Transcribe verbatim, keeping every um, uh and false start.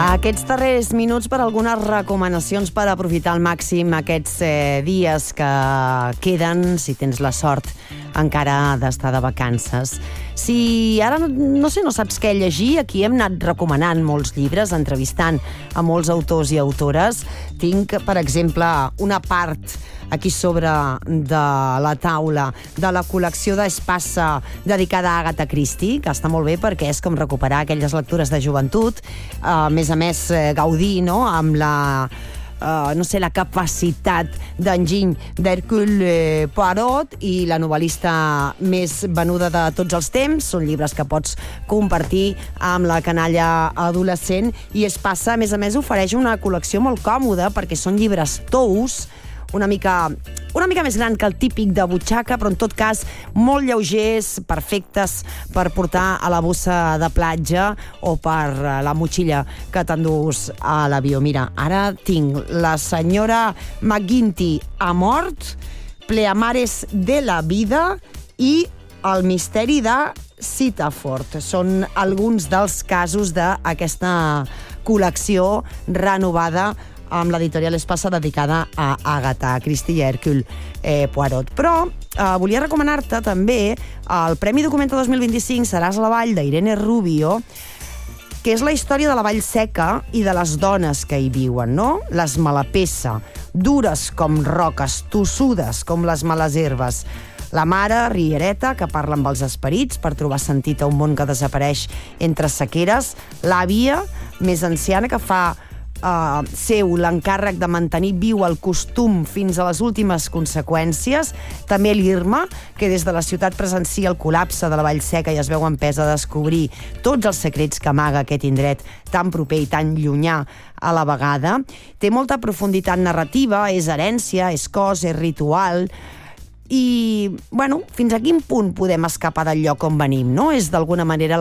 Aquests darrers minuts per algunes recomanacions per aprofitar al màxim aquests eh, dies que queden, si tens la sort encara d'estar de vacances. Si ara, no sé, no saps què llegir, aquí hem anat recomanant molts llibres, entrevistant a molts autors i autores. Tinc, per exemple, una part aquí sobre de la taula de la col·lecció d'Espasa dedicada a Agatha Christie, que està molt bé perquè és com recuperar aquelles lectures de joventut, a més a més gaudir, no?, amb la Uh, no sé, la capacitat d'enginy d'Hercule Poirot i la novel·lista més venuda de tots els temps. Són llibres que pots compartir amb la canalla adolescent, i Espasa, a més a més, ofereix una col·lecció molt còmoda perquè són llibres tous, una mica, una mica més gran que el típic de butxaca, però en tot cas molt lleugers, perfectes per portar a la bossa de platja o per la motxilla que t'endús a l'avió. Mira, ara tinc La senyora McGinty ha mort, Pleamares de la vida i El misteri de Sitaford. Són alguns dels casos d'aquesta col·lecció renovada amb l'editorial Espasa dedicada a Agatha Christie i Hercule eh, Poirot. Però eh, volia recomanar-te també el Premi Documenta dos mil vint-i-cinc Seràs la vall, d'Irene Rubio, que és la història de la Vall Seca i de les dones que hi viuen, no? Les Malapessa, dures com roques, tossudes com les males herbes. La mare, riereta, que parla amb els esperits per trobar sentit a un món que desapareix entre sequeres. L'àvia, més anciana, que fa Uh, seu l'encàrrec de mantenir viu el costum fins a les últimes conseqüències. També l'Irma, que des de la ciutat presencia el col·lapse de la Vall Seca i es veu empesa a descobrir tots els secrets que amaga aquest indret tan proper i tan llunyà a la vegada. Té molta profunditat narrativa, és herència, és cos, és ritual. I, bueno, fins a quin punt podem escapar del lloc on venim, no? És d'alguna manera